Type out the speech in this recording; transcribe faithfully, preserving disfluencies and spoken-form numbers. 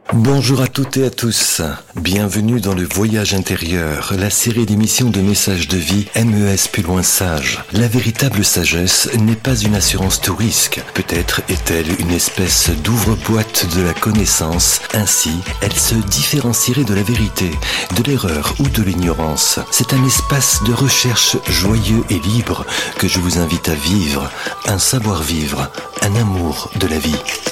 Bonjour à toutes et à tous. Bienvenue dans le Voyage intérieur, la série d'émissions de messages de vie M E S plus loin sage. La véritable sagesse n'est pas une assurance tout risque. Peut-être est-elle une espèce d'ouvre-boîte de la connaissance. Ainsi, elle se différencierait de la vérité, de l'erreur ou de l'ignorance. C'est un espace de recherche joyeux et libre que je vous invite à vivre. Un savoir-vivre, un amour de la vie.